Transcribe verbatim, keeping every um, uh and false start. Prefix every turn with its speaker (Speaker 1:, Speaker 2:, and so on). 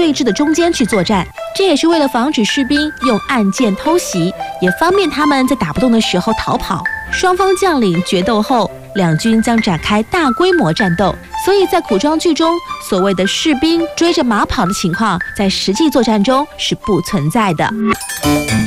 Speaker 1: 对峙的中间去作战。这也是为了防止士兵用暗箭偷袭，也方便他们在打不动的时候逃跑。双方将领决斗后，两军将展开大规模战斗。所以在古装剧中，所谓的士兵追着马跑的情况，在实际作战中是不存在的。